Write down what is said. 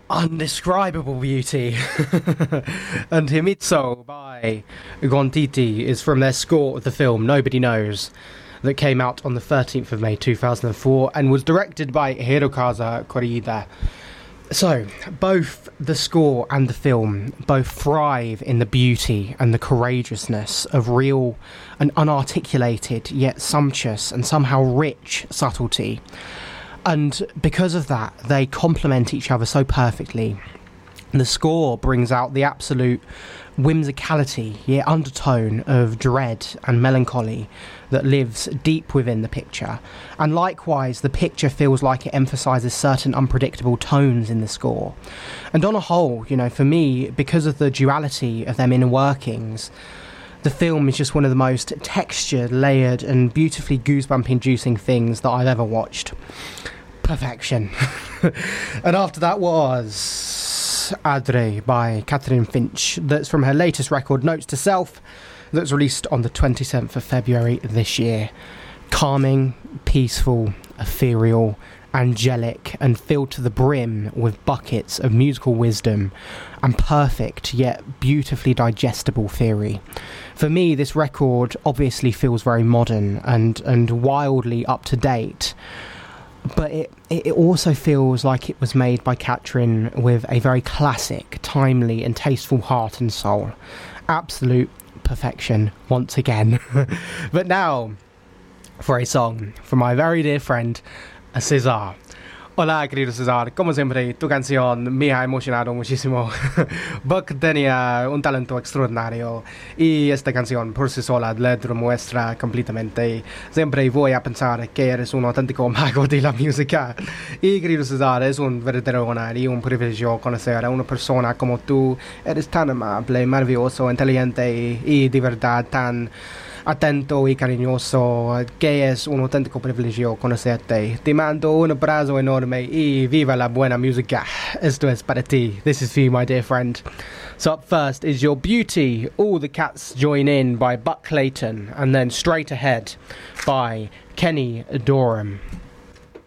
Undescribable beauty. And Himitsu by Gontiti is from their score of the film Nobody Knows, that came out on the 13th of May 2004 and was directed by Hirokazu Koreeda. So, both the score and the film both thrive in the beauty and the courageousness of real and unarticulated yet sumptuous and somehow rich subtlety. And because of that, they complement each other so perfectly. The score brings out the absolute whimsicality, yet undertone of dread and melancholy that lives deep within the picture. And likewise, the picture feels like it emphasises certain unpredictable tones in the score. And on a whole, you know, for me, because of the duality of them inner workings, the film is just one of the most textured, layered and beautifully goosebump-inducing things that I've ever watched. Perfection. And after that was Adre by Catherine Finch. That's from her latest record, Notes to Self, that's released on the 27th of February this year. Calming, peaceful, ethereal, angelic, and filled to the brim with buckets of musical wisdom and perfect yet beautifully digestible theory. For me, this record obviously feels very modern and wildly up to date, but it also feels like it was made by Catherine with a very classic, timely and tasteful heart and soul. Absolute perfection once again. But now for a song from my very dear friend Cesar. Hola, querido Cesar. Como siempre, tu canción me ha emocionado muchísimo. Buck tenía un talento extraordinario y esta canción por sí sola le demuestra completamente. Siempre voy a pensar que eres un auténtico mago de la música. Y querido Cesar, es un verdadero honor y un privilegio conocer a una persona como tú. Eres tan amable, maravilloso, inteligente y de verdad tan atento y cariñoso, que es un auténtico privilegio conocerte. Te mando un abrazo enorme y viva la buena música. Esto es para ti. This is for you, my dear friend. So up first is Your Beauty, All the Cats Join In by Buck Clayton, and then Straight Ahead by Kenny Dorham.